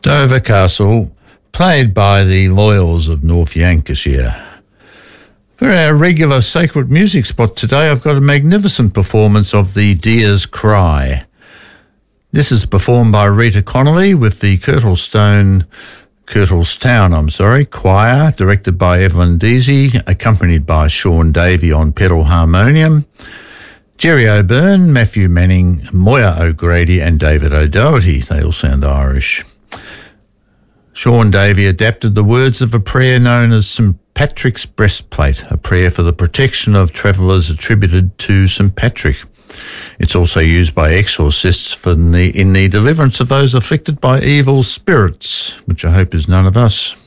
Dover Castle, played by the Loyals of North Lancashire. For our regular sacred music spot today, I've got a magnificent performance of the Deer's Cry. This is performed by Rita Connolly with the Curtalstown choir, directed by Evelyn Deasy, accompanied by Sean Davey on pedal harmonium, Jerry O'Byrne, Matthew Manning, Moya O'Grady and David O'Doherty. They all sound Irish. Sean Davey adapted the words of a prayer known as St. Patrick's Breastplate, a prayer for the protection of travellers attributed to St. Patrick. It's also used by exorcists in the deliverance of those afflicted by evil spirits, which I hope is none of us.